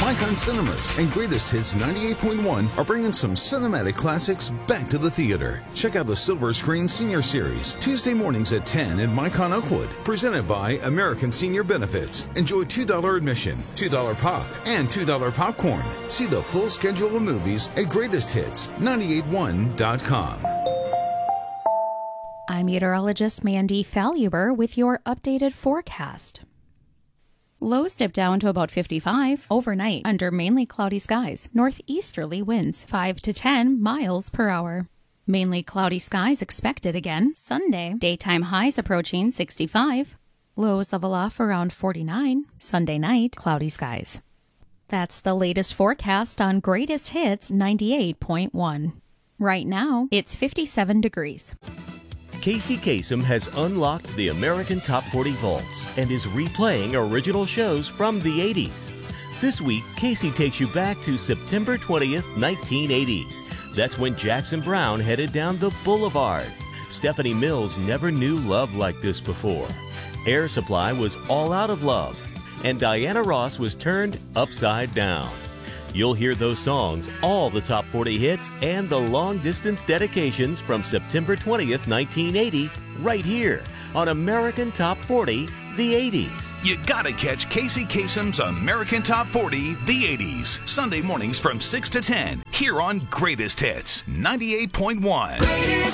Icon Cinemas and Greatest Hits 98.1 are bringing some cinematic classics back to the theater. Check out the Silver Screen Senior Series, Tuesday mornings at 10 in Micon Oakwood, presented by American Senior Benefits. Enjoy $2 admission, $2 pop, and $2 popcorn. See the full schedule of movies at greatesthits981.com. I'm meteorologist Mandy Faluber with your updated forecast. Lows dip down to about 55 overnight under mainly cloudy skies. Northeasterly winds 5 to 10 miles per hour. Mainly cloudy skies expected again Sunday. Daytime highs approaching 65. Lows level off around 49. Sunday night, cloudy skies. That's the latest forecast on Greatest Hits 98.1. Right now, it's 57 degrees. Casey Kasem has unlocked the American Top 40 vaults and is replaying original shows from the 80s. This week, Casey takes you back to September 20th, 1980. That's when Jackson Browne headed down the boulevard. Stephanie Mills never knew love like this before. Air Supply was all out of love, and Diana Ross was turned upside down. You'll hear those songs, all the top 40 hits, and the long-distance dedications from September 20th, 1980, right here on American Top 40, the 80s. You gotta catch Casey Kasem's American Top 40, the 80s, Sunday mornings from 6 to 10, here on Greatest Hits 98.1.